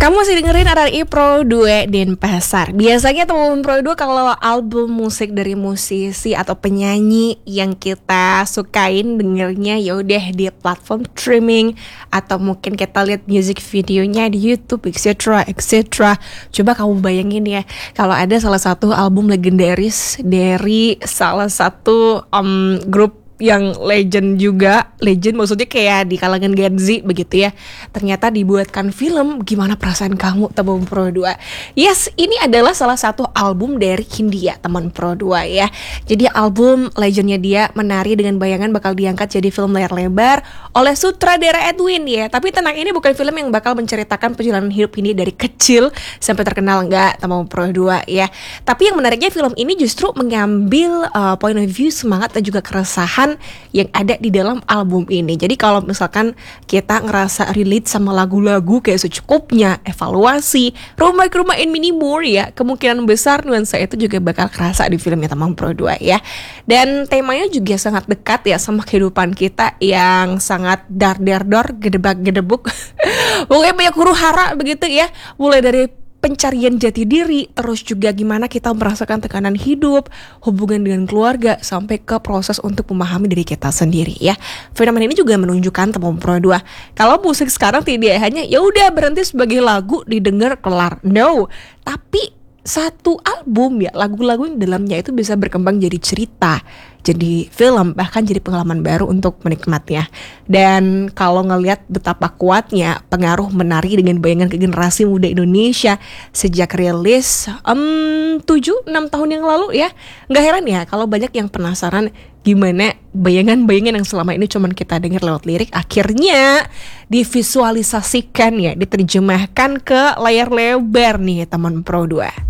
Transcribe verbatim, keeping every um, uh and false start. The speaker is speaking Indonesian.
Kamu masih dengerin R R I Pro dua Denpasar. Biasanya teman-teman Pro dua kalau album musik dari musisi atau penyanyi yang kita sukain dengernya ya udah di platform streaming atau mungkin kita lihat music videonya di YouTube et cetera et cetera. Coba kamu bayangin ya, kalau ada salah satu album legendaris dari salah satu um, grup yang legend juga, legend maksudnya kayak di kalangan Gen Z begitu ya. Ternyata dibuatkan film, gimana perasaan kamu teman Pro dua? Yes, ini adalah salah satu album dari Hindia teman Pro dua ya. Jadi album legendnya dia Menari dengan Bayangan bakal diangkat jadi film layar lebar oleh sutradara Edwin ya. Tapi tenang, ini bukan film yang bakal menceritakan perjalanan hidup ini dari kecil sampai terkenal, enggak teman Pro dua ya. Tapi yang menariknya film ini justru mengambil uh, point of view semangat dan juga keresahan yang ada di dalam album ini. Jadi kalau misalkan kita ngerasa relate sama lagu-lagu kayak secukupnya, evaluasi, Rumah ke Rumah in Mini More ya, kemungkinan besar nuansa itu juga bakal kerasa di filmnya teman Pro dua ya. Dan temanya juga sangat dekat ya sama kehidupan kita yang sangat dar der dor, gedebak gedebuk. Pokoknya banyak huru hara begitu ya. Mulai dari pencarian jati diri, terus juga gimana kita merasakan tekanan hidup, hubungan dengan keluarga, sampai ke proses untuk memahami diri kita sendiri ya. Fenomena ini juga menunjukkan teman Pro dua, kalau musik sekarang tidak hanya ya udah berhenti sebagai lagu didengar kelar, no, tapi satu album ya, lagu-lagu yang dalamnya itu bisa berkembang jadi cerita, jadi film, bahkan jadi pengalaman baru untuk menikmatinya. Dan kalau ngelihat betapa kuatnya pengaruh Menari dengan Bayangan ke generasi muda Indonesia sejak rilis um, tujuh enam tahun yang lalu ya, nggak heran ya kalau banyak yang penasaran gimana bayangan-bayangan yang selama ini cuman kita dengar lewat lirik akhirnya divisualisasikan ya, diterjemahkan ke layar lebar nih teman Pro dua.